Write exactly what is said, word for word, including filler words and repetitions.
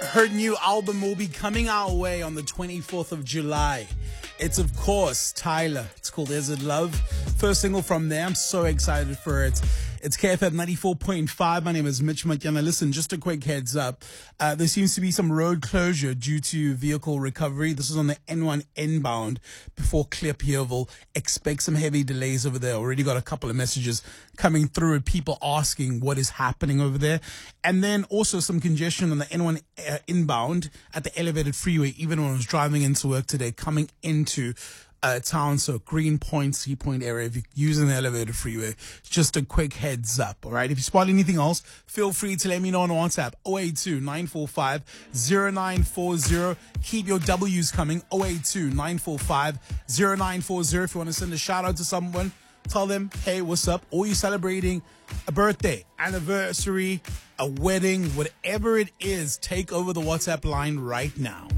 Her new album will be coming our way on the twenty-fourth of July. It's, of course, Tyler. It's called Is It Love? First single from there. I'm so excited for it. It's K F M ninety-four point five. My name is Mitch McKenna. Listen, just a quick heads up. Uh, there seems to be some road closure due to vehicle recovery. This is on the N one inbound before Clearpierville. Expect some heavy delays over there. Already got a couple of messages coming through and people asking what is happening over there. And then also some congestion on the N one uh, inbound at the elevated freeway, even when I was driving into work today, coming into Uh, town, so Green Point, Sea Point area. If you're using the elevated freeway, just a quick heads up, all right? If you spot anything else, feel free to let me know on WhatsApp, oh eight two, nine four five, oh nine four oh. Keep your W's coming, oh eight two, nine four five, oh nine four oh. If you want to send a shout out to someone, tell them, hey, what's up? Or you're celebrating a birthday, anniversary, a wedding, whatever it is, take over the WhatsApp line right now.